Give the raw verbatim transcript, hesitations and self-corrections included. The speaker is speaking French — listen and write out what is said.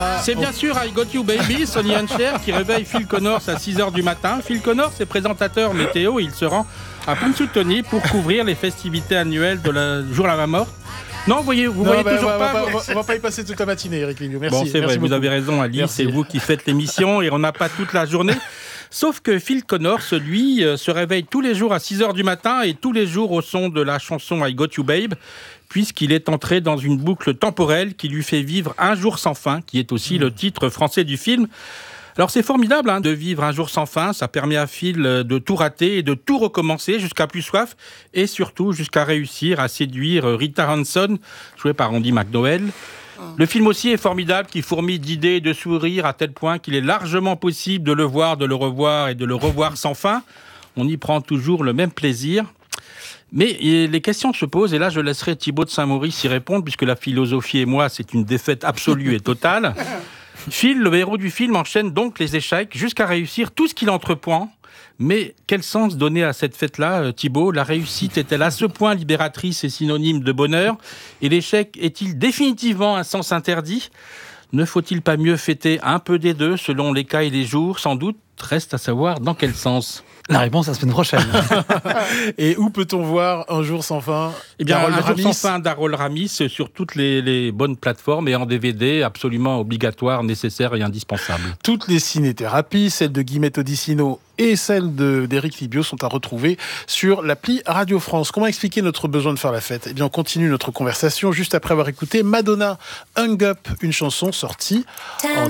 C'est bien sûr I Got You Baby, Sonny and Cher, qui réveille Phil Connors à six heures du matin. Phil Connors est présentateur météo et il se rend à Punxsutawney pour couvrir les festivités annuelles de la jour à la mort. Non, vous voyez, vous non, voyez bah, toujours on pas. va, on, va, on va pas y passer toute la matinée, Eric Liviu. Merci. Bon, c'est merci vrai, beaucoup. vous avez raison, Ali, Merci. c'est vous qui faites l'émission et on n'a pas toute la journée. Sauf que Phil Connors, lui, se réveille tous les jours à six heures du matin et tous les jours au son de la chanson I Got You Babe, puisqu'il est entré dans une boucle temporelle qui lui fait vivre Un jour sans fin, qui est aussi mmh. le titre français du film. Alors c'est formidable hein, de vivre un jour sans fin, ça permet à Phil de tout rater et de tout recommencer jusqu'à plus soif et surtout jusqu'à réussir à séduire Rita Hanson, jouée par Andy McDowell. Le film aussi est formidable, qui fourmille d'idées et de sourires à tel point qu'il est largement possible de le voir, de le revoir et de le revoir sans fin. On y prend toujours le même plaisir. Mais les questions se posent, et là je laisserai Thibaut de Saint-Maurice y répondre, puisque la philosophie et moi, c'est une défaite absolue et totale. Phil, le héros du film, enchaîne donc les échecs jusqu'à réussir tout ce qu'il entreprend. Mais quel sens donner à cette fête-là, Thibaut ? La réussite est-elle à ce point libératrice et synonyme de bonheur ? Et l'échec est-il définitivement un sens interdit ? Ne faut-il pas mieux fêter un peu des deux, selon les cas et les jours ? Sans doute, reste à savoir dans quel sens. La réponse la semaine prochaine. Et où peut-on voir Un jour sans fin ? Eh bien, Harold Un jour Ramis. sans fin d'Harold Ramis sur toutes les, les bonnes plateformes et en D V D, absolument obligatoire, nécessaire et indispensable. Toutes les cinésithérapies, celles de Guillemette Odissino et celles de, d'Éric Libiot sont à retrouver sur l'appli Radio France. Comment expliquer notre besoin de faire la fête ? Eh bien, on continue notre conversation juste après avoir écouté Madonna, Hung Up, une chanson sortie en